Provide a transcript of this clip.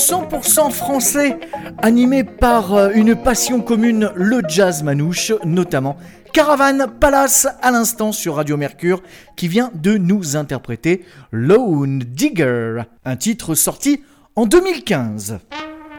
100% français, animé par une passion commune, le jazz manouche, notamment Caravan Palace à l'instant sur Radio Mercure, qui vient de nous interpréter Lone Digger, un titre sorti en 2015.